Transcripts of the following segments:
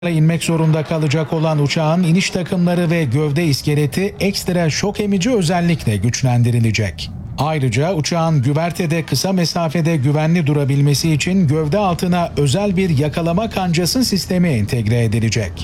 inmek zorunda kalacak olan uçağın iniş takımları ve gövde iskeleti ekstra şok emici özellikle güçlendirilecek. Ayrıca uçağın güvertede kısa mesafede güvenli durabilmesi için gövde altına özel bir yakalama kancası sistemi entegre edilecek.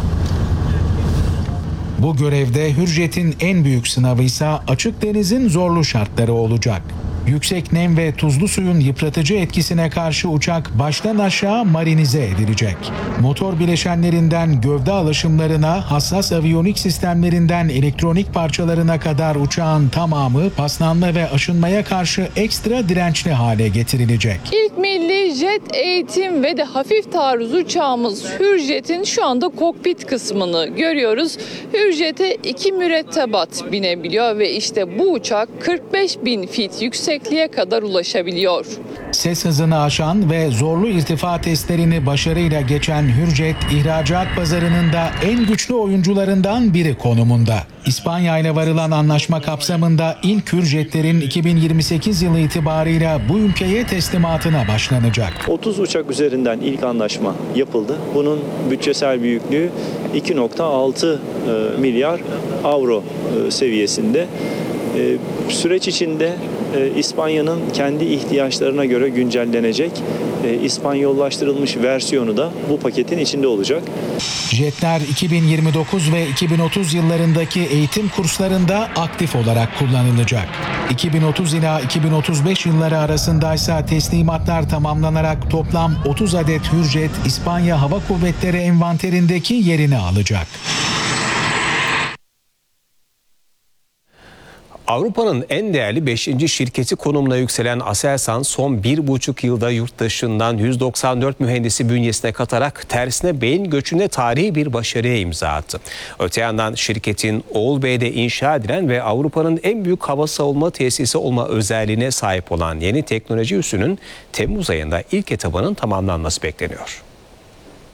Bu görevde Hürjet'in en büyük sınavı ise açık denizin zorlu şartları olacak. Yüksek nem ve tuzlu suyun yıpratıcı etkisine karşı uçak baştan aşağı marinize edilecek. Motor bileşenlerinden gövde alaşımlarına, hassas aviyonik sistemlerinden elektronik parçalarına kadar uçağın tamamı paslanma ve aşınmaya karşı ekstra dirençli hale getirilecek. İlk milli jet eğitim ve de hafif taarruz uçağımız Hürjet'in şu anda kokpit kısmını görüyoruz. Hürjet'e 2 mürettebat binebiliyor ve işte bu uçak 45.000 fit yüksekliğe kadar ulaşabiliyor. Ses hızını aşan ve zorlu irtifa testlerini başarıyla geçen Hürjet, ihracat pazarının da en güçlü oyuncularından biri konumunda. İspanya ile varılan anlaşma kapsamında ilk Hürjetlerin 2028 yılı itibarıyla bu ülkeye teslimatına başlanacak. 30 uçak üzerinden ilk anlaşma yapıldı. Bunun bütçesel büyüklüğü 2,6 milyar avro seviyesinde. Süreç içinde İspanya'nın kendi ihtiyaçlarına göre güncellenecek İspanyollaştırılmış versiyonu da bu paketin içinde olacak. Jetler 2029 ve 2030 yıllarındaki eğitim kurslarında aktif olarak kullanılacak. 2030 ila 2035 yılları arasındaysa teslimatlar tamamlanarak toplam 30 adet Hürjet İspanya Hava Kuvvetleri envanterindeki yerini alacak. Avrupa'nın en değerli 5. şirketi konumuna yükselen Aselsan son 1,5 yılda yurt dışından 194 mühendisi bünyesine katarak tersine beyin göçüne tarihi bir başarıya imza attı. Öte yandan şirketin Oğulbey'de inşa edilen ve Avrupa'nın en büyük hava savunma tesisi olma özelliğine sahip olan yeni teknoloji üssünün Temmuz ayında ilk etabının tamamlanması bekleniyor.